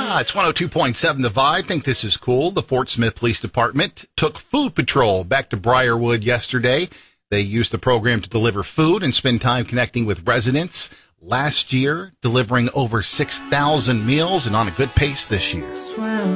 It's 102.7 The Vibe. I think this is cool. The Fort Smith Police Department took Food Patrol back to Briarwood yesterday. They used the program to deliver food and spend time connecting with residents. Last year, delivering over 6,000 meals and on a good pace this year.